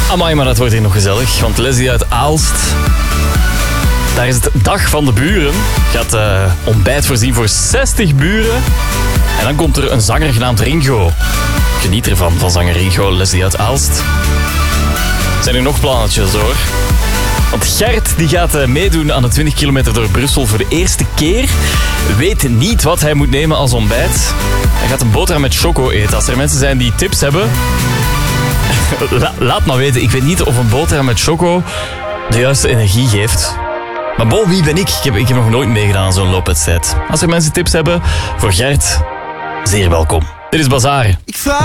Amai, maar dat wordt hier nog gezellig. Want Leslie uit Aalst... Daar is het dag van de buren. Gaat ontbijt voorzien voor 60 buren. En dan komt er een zanger genaamd Ringo. Geniet ervan, van zanger Ringo, Leslie uit Aalst. Zijn er nog plannetjes, hoor. Want Gert die gaat meedoen aan de 20 kilometer door Brussel voor de eerste keer. Weet niet wat hij moet nemen als ontbijt. Hij gaat een boterham met choco eten. Als er mensen zijn die tips hebben... laat maar weten. Ik weet niet of een boterham met choco de juiste energie geeft. Maar bon, wie ben ik? Ik heb nog nooit meegedaan aan zo'n loopwedstrijd. Als er mensen tips hebben voor Gert, zeer welkom. Dit is Bazaar.